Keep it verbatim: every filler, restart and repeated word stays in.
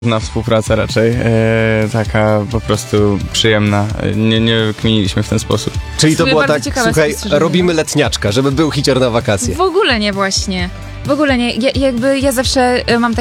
Na współpraca raczej, e, taka po prostu przyjemna. Nie, nie kminiliśmy w ten sposób. Czyli to Sobie było bardzo tak, ciekawe słuchaj, spostrzeżenie. robimy letniaczka, żeby był hicior na wakacje. W ogóle nie właśnie. W ogóle nie. Ja, jakby ja zawsze e, mam